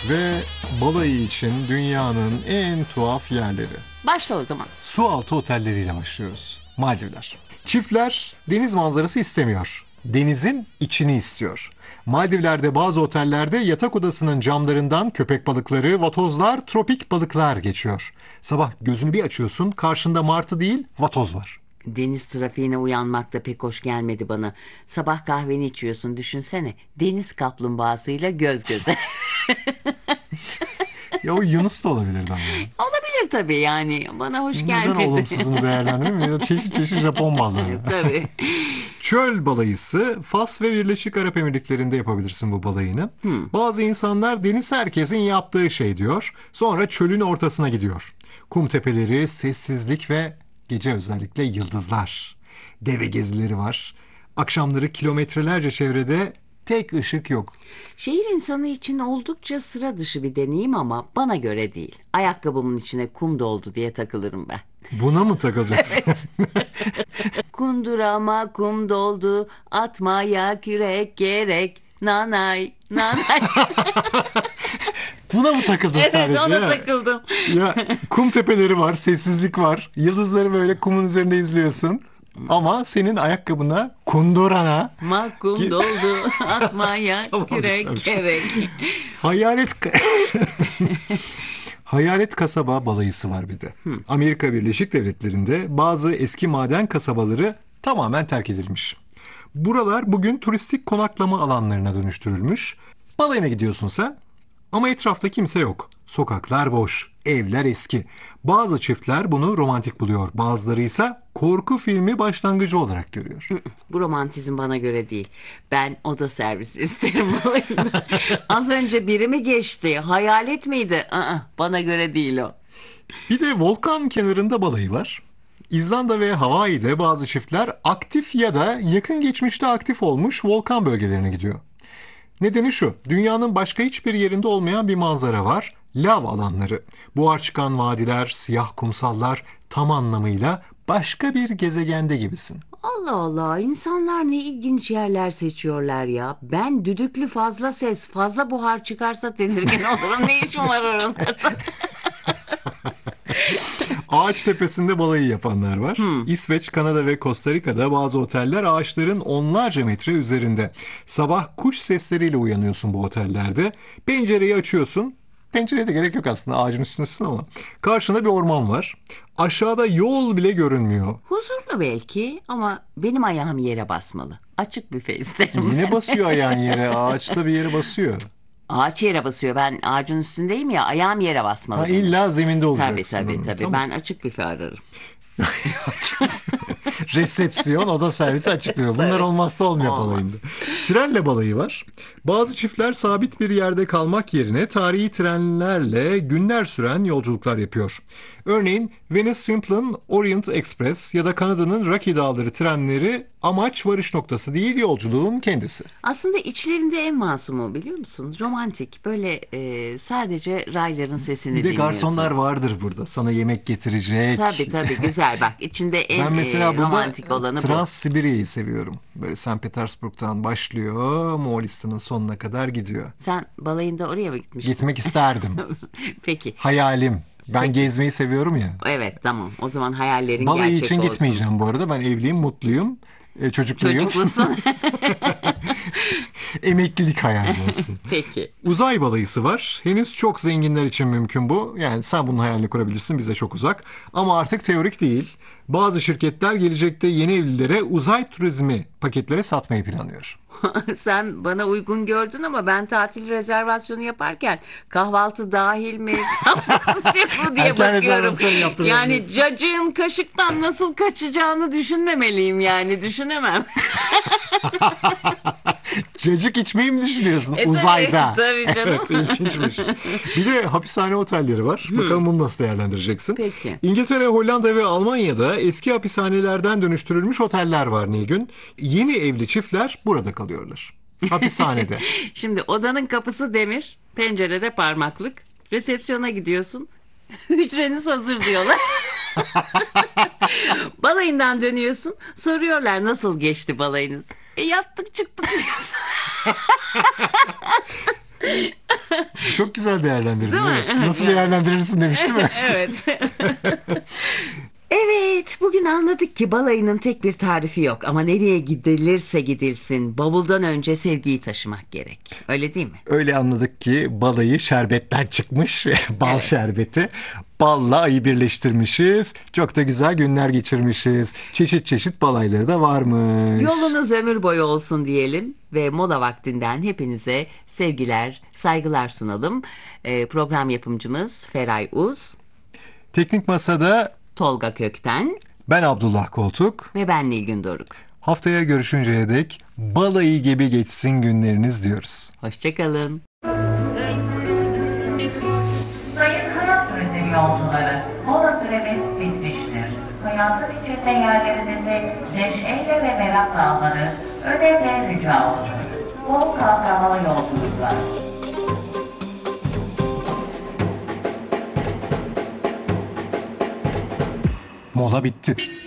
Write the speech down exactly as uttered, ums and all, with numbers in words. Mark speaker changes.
Speaker 1: Ve balayı için dünyanın en tuhaf yerleri.
Speaker 2: Başla o zaman.
Speaker 1: Sualtı otelleriyle başlıyoruz. Maldivler. Çiftler deniz manzarası istemiyor. Denizin içini istiyor. Maldivler'de bazı otellerde yatak odasının camlarından köpek balıkları, vatozlar, tropik balıklar geçiyor. Sabah gözünü bir açıyorsun, karşında martı değil, vatoz var.
Speaker 2: Deniz trafiğine uyanmak da pek hoş gelmedi bana. Sabah kahveni içiyorsun, düşünsene. Deniz kaplumbağasıyla göz göze.
Speaker 1: Ya o Yunus da olabilirdi ama.
Speaker 2: Olabilir tabii yani. Bana hoş
Speaker 1: Neden
Speaker 2: gelmedi.
Speaker 1: olumsuzunu değerlendireyim mi? Ya da çeşit çeşit Japon balığı.
Speaker 2: Tabii.
Speaker 1: Çöl balayısı Fas ve Birleşik Arap Emirlikleri'nde yapabilirsin bu balayını. Hmm. Bazı insanlar deniz herkesin yaptığı şey diyor. Sonra çölün ortasına gidiyor. Kum tepeleri, sessizlik ve gece özellikle yıldızlar. Deve gezileri var. Akşamları kilometrelerce çevrede tek ışık yok.
Speaker 2: Şehir insanı için oldukça sıra dışı bir deneyim ama bana göre değil. Ayakkabımın içine kum doldu diye takılırım ben.
Speaker 1: Buna mı takılacaksın?
Speaker 2: Kundurama kum doldu, atmaya kürek gerek, nanay, nanay.
Speaker 1: Buna mı takıldın
Speaker 2: Evet,
Speaker 1: sadece?
Speaker 2: ona
Speaker 1: Ya?
Speaker 2: takıldım.
Speaker 1: Ya kum tepeleri var, sessizlik var. Yıldızları böyle kumun üzerinde izliyorsun. Ama senin ayakkabına, kundurana
Speaker 2: Makum
Speaker 1: Ki-
Speaker 2: doldu, atmaya
Speaker 1: Tamam,
Speaker 2: kürek
Speaker 1: tamam.
Speaker 2: gerek.
Speaker 1: hayalet Hayalet kasaba balayısı var bir de. Amerika Birleşik Devletleri'nde bazı eski maden kasabaları tamamen terk edilmiş. Buralar bugün turistik konaklama alanlarına dönüştürülmüş. Balayına gidiyorsun sen ama etrafta kimse yok. Sokaklar boş, evler eski. Bazı çiftler bunu romantik buluyor, bazıları ise korku filmi başlangıcı olarak görüyor.
Speaker 2: Bu romantizm bana göre değil. Ben oda servisi isterim bu oyunda. Az önce biri mi geçti? Hayalet miydi? Aa, bana göre değil o.
Speaker 1: Bir de volkan kenarında balayı var. İzlanda ve Hawaii'de bazı çiftler aktif ya da yakın geçmişte aktif olmuş volkan bölgelerine gidiyor. Nedeni şu, dünyanın başka hiçbir yerinde olmayan bir manzara var. Lav alanları. Buhar çıkan vadiler, siyah kumsallar, tam anlamıyla başka bir gezegende gibisin.
Speaker 2: Allah Allah, insanlar ne ilginç yerler seçiyorlar ya. Ben düdüklü fazla ses, fazla buhar çıkarsa tedirgin olurum. Ne işim var oralarda?
Speaker 1: Ağaç tepesinde balayı yapanlar var. İsveç, Kanada ve Costa Rica'da bazı oteller ağaçların onlarca metre üzerinde. Sabah kuş sesleriyle uyanıyorsun bu otellerde. Pencereyi açıyorsun. Pencereye de gerek yok aslında, ağacın üstündesin ama. Karşında bir orman var. Aşağıda yol bile görünmüyor.
Speaker 2: Huzurlu belki ama benim ayağım yere basmalı. Açık büfe isterim.
Speaker 1: Yine basıyor ayağın yere. Ağaçta bir yere basıyor.
Speaker 2: Ağaç yere basıyor. Ben ağacın üstündeyim ya, ayağım yere basmalı.
Speaker 1: Ha,
Speaker 2: benim.
Speaker 1: illa zeminde
Speaker 2: Tabii
Speaker 1: olacaksın.
Speaker 2: tabii
Speaker 1: Hı,
Speaker 2: tabii.
Speaker 1: tamam.
Speaker 2: Ben açık büfe ararım.
Speaker 1: Resepsiyon, oda servisi açıklıyor. Bunlar
Speaker 2: Tabii.
Speaker 1: olmazsa olmuyor
Speaker 2: Olmaz.
Speaker 1: balayında. Trenle balayı var. Bazı çiftler sabit bir yerde kalmak yerine tarihi trenlerle günler süren yolculuklar yapıyor. Örneğin Venice Simple'ın Orient Express ya da Kanada'nın Rocky Dağları trenleri amaç varış noktası değil, yolculuğun kendisi.
Speaker 2: Aslında içlerinde en masumu, biliyor musun? Romantik. Böyle e, sadece rayların sesini
Speaker 1: Bir de
Speaker 2: dinliyorsun.
Speaker 1: garsonlar vardır burada. Sana yemek getirecek.
Speaker 2: Tabii tabii, güzel bak. İçinde en
Speaker 1: Ben mesela
Speaker 2: e,
Speaker 1: burada
Speaker 2: romantik olanı bu.
Speaker 1: Trans-Sibirya'yı seviyorum. Böyle Sankt Petersburg'dan başlıyor, Moğolistan'ın sonuna kadar gidiyor.
Speaker 2: Sen balayında oraya mı gitmiştin?
Speaker 1: Gitmek isterdim.
Speaker 2: Peki.
Speaker 1: Hayalim. Ben gezmeyi seviyorum ya.
Speaker 2: Evet, tamam. O zaman hayallerin
Speaker 1: Balayı
Speaker 2: gerçek
Speaker 1: için
Speaker 2: olsun.
Speaker 1: gitmeyeceğim bu arada. Ben evliyim, mutluyum. E, çocukluyum.
Speaker 2: Çocuklusun.
Speaker 1: Emeklilik hayali olsun.
Speaker 2: Peki.
Speaker 1: Uzay balayısı var. Henüz çok zenginler için mümkün bu. Yani sen bunun hayalini kurabilirsin, bize çok uzak. Ama artık teorik değil. Bazı şirketler gelecekte yeni evlilere uzay turizmi paketleri satmayı planlıyor.
Speaker 2: Sen bana uygun gördün ama ben tatil rezervasyonu yaparken kahvaltı dahil mi, nasıl bu diye
Speaker 1: Erken
Speaker 2: bakıyorum.
Speaker 1: rezervasyon yaptırıyorum
Speaker 2: Yani
Speaker 1: diyorsun.
Speaker 2: cacığın kaşıktan nasıl kaçacağını düşünmemeliyim, yani düşünemem.
Speaker 1: Cacık içmeyi mi düşünüyorsun
Speaker 2: E,
Speaker 1: uzayda?
Speaker 2: tabii, tabii canım.
Speaker 1: Evet, ilginçmiş. Bir de hapishane otelleri var. Bakalım bunu nasıl değerlendireceksin?
Speaker 2: Peki.
Speaker 1: İngiltere, Hollanda ve Almanya'da eski hapishanelerden dönüştürülmüş oteller var Nilgün. Yeni evli çiftler burada kalıyorlar. Hapishanede.
Speaker 2: Şimdi odanın kapısı demir, pencerede parmaklık. Resepsiyona gidiyorsun. Hücreniz hazır diyorlar. Balayından dönüyorsun. Soruyorlar nasıl geçti balayınız. E yattık çıktık diyorsun.
Speaker 1: Çok güzel değerlendirdin.
Speaker 2: Değil mi?
Speaker 1: Evet. Nasıl değerlendirirsin demiş değil mi?
Speaker 2: Evet. Evet, bugün anladık ki balayının tek bir tarifi yok ama nereye gidilirse gidilsin bavuldan önce sevgiyi taşımak gerek. Öyle değil mi?
Speaker 1: Öyle anladık ki balayı şerbetten çıkmış. Bal
Speaker 2: Evet.
Speaker 1: şerbeti. Balla ayı birleştirmişiz. Çok da güzel günler geçirmişiz. Çeşit çeşit balayları da varmış.
Speaker 2: Yolunuz ömür boyu olsun diyelim ve mola vaktinden hepinize sevgiler, saygılar sunalım. Ee, program yapımcımız Feray Uz,
Speaker 1: Teknik Masa'da
Speaker 2: Tolga Kökten
Speaker 1: ben Abdullah Koltuk.
Speaker 2: ve ben Nilgün Doruk.
Speaker 1: Haftaya görüşünceye dek balayı gibi geçsin günleriniz diyoruz.
Speaker 2: Hoşçakalın.
Speaker 3: Sayın hayat turizm yolcuları, mola süremiz bitmiştir. Hayatın içinde yerlerinizi neşeyle ve merakla almanız önemli rica olunur. Bol kalkamalı yolculuklar.
Speaker 1: Mola bitti.